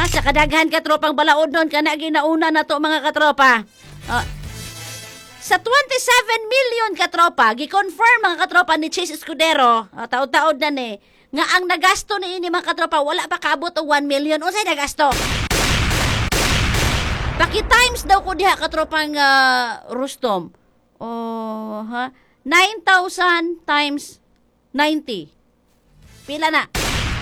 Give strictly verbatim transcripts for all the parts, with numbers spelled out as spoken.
Ah, sa kadaghan katropang balaod nun, kana ginauna na to mga katropa. Ah, sa twenty-seven million katropa, gi-confirm mga katropa ni Chase Escudero, ah, taod-taod na ni, nga ang nagasto ni ini mga katropa, wala pa kaabot o one million. Unsay nagasto? Paki-times daw ko diha katropang uh, Rustom. Oh, ha? nine thousand times ninety. Pila na?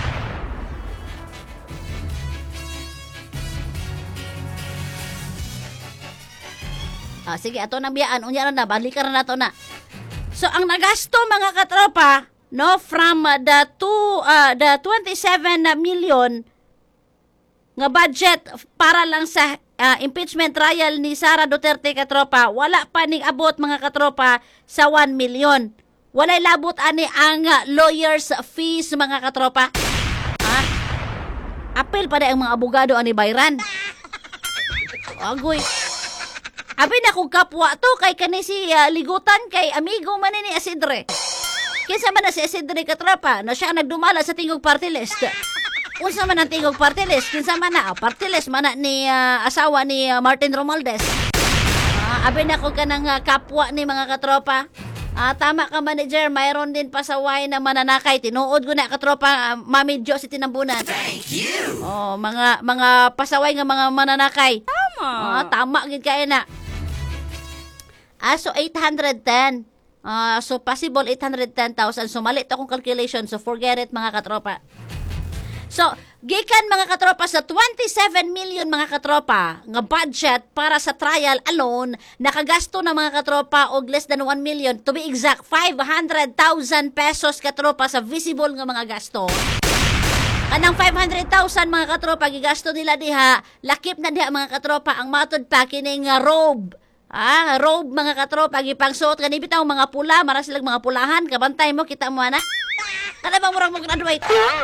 Ah, sige, ato nang biyaan. Unya na na, balikan na nato na. So, ang nagasto mga katropa, no, from uh, the two, uh, the twenty-seven million nga budget para lang sa uh, impeachment trial ni Sara Duterte katropa, wala pa ning abot mga katropa sa one million. Walay labot ani ang uh, lawyers fees mga katropa. Ha? Apel pa ang mga abogado ani bayran. Agoy. Abi na kong kapwa to kay kani si uh, Ligutan kay amigo man ni Isidre. Kinsa man na si Isidre katropa, no siya nagdumala sa tingog party list. Unsa man ang tingog party list? Kinsa man na? Oh, party list man na ni uh, asawa ni uh, Martin Romualdez. Uh, abi na ko kanang uh, kapwa ni mga katropa. Ah, tama ka manager, mayroon din pasaway na mananakay. Tinuod ko na katropa, uh, Mami Jo si Tinambunan. Thank you. Oh, mga mga pasaway nga mga mananakay. Tama. Ah, tama gid kay na. Ah, so eight hundred ten. Ah, so possible eight hundred ten thousand. So mali to akong calculation. So forget it mga katropa. So, gikan mga katropa sa twenty-seven million mga katropa nga budget para sa trial alone, nakagasto na mga katropa og less than one million, to be exact, five hundred thousand pesos katropa sa visible nga mga gasto. Kanang five hundred thousand mga katropa, gigasto nila diha, lakip na diha mga katropa, ang matod pa kining uh, robe. Ah, robe mga katropa, gipangsuot kanhi bitaw mga pula, mara silang mga pulahan, kabantay mo, kita mo ana. Kada ba murang mag-graduate?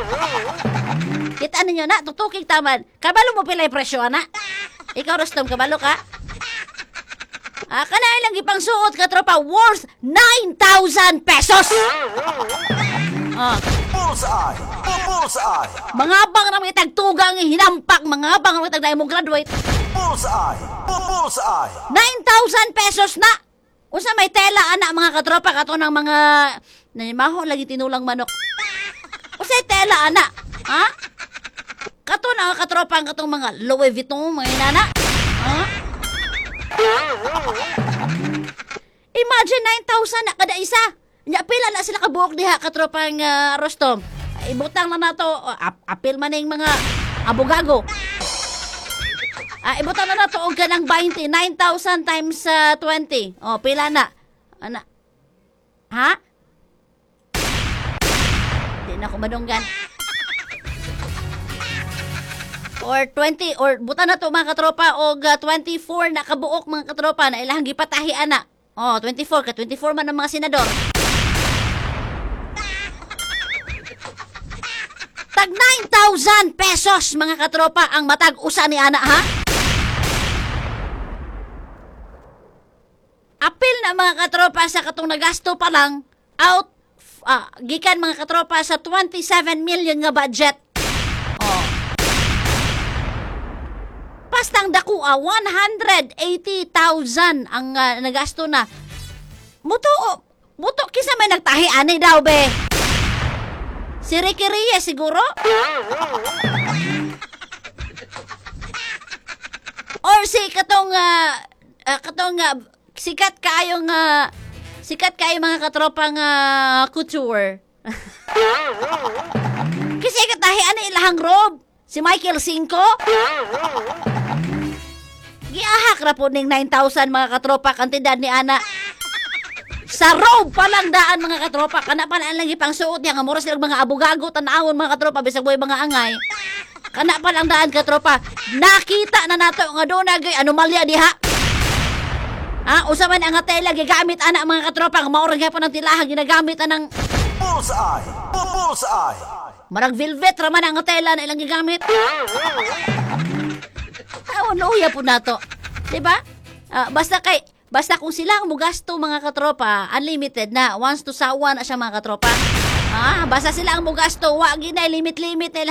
Kita ninyo na, tutukig taman. Kabalo mo pilay presyo, ana? Ikaw, Rustom, kabalo ka? Ah, kanain lang ipang suot ka, tropa, worth nine thousand pesos! Ah. Bullseye! Bullseye! Mga bang na may tagtugang hinampak, mga bang na may tagdahin mong graduate. Bullseye! Bullseye! nine thousand pesos na! Usa may tela, ana, mga katropa, kato ng mga... Nanimaho, lagi tinulang manok. Usay tela, ana. Ha? Kato na katropa ang katong mga Louis Vuitton, mga inana. Ha? Imagine nine thousand na kada isa. Nya pila na sila kabuok diha katropang uh, Rustom. Ibutang na nato, uh, ap apil man ning mga abogago. Ah, ibutang na nato og kanang twenty, nine thousand times uh, twenty. Oh, pila na? Ana. Ha? Di na ko madunggan. Or twenty, or buta na to mga katropa, og uh, twenty-four na kabuok mga katropa na ilahang gipatahi ana. Oh, twenty-four ka, twenty-four man ang mga senador. Tag nine thousand pesos mga katropa ang matag usa ni ana, ha? Apil na mga katropa sa katong nagasto pa lang out uh, gikan mga katropa sa twenty-seven million nga budget. Oh. Pastang dakua, one hundred eighty thousand ang uh, nagasto na. Muto, muto, kisa may nagtahi, ani daw, be. Si Ricky Reyes, siguro? Or si katong, uh, uh, katong, uh, sikat kayong, uh, sikat kayo mga katropang uh, couture. Kasi katahi, ani ilahang robe. Si Michael Cinco? Giahak ra po ning nine thousand mga katropa kantidad ni ana. Sa robe pa lang daan mga katropa. Kana pa na lang ipang suot niya. Nga mura silang mga abogago tanawon mga katropa. Bisag boy mga angay. Kana pa lang daan katropa. Nakita na nato nga doon nagay anomalya diha. Ah, usa man ang tela gigamit ana mga katropa. Nga maurang pa ng tilahan ginagamit anang Bullseye! Bullseye! marag velvet raman ang tela na ilang gigamit. Oh, luya po na to. Diba? Uh, basta kay, basta kung sila ang mugasto mga katropa, unlimited na. Once to sawa na siya mga katropa. Ah, basta sila ang mugasto, wag na limit-limit nila.